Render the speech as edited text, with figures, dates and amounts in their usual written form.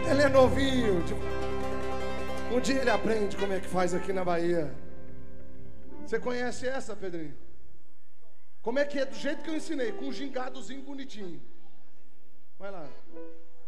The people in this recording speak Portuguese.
Ele é novinho. Um dia ele aprende como é que faz aqui na Bahia. Você conhece essa, Pedrinho? Como é que é? Do jeito que eu ensinei, com um gingadozinho bonitinho. Vai lá.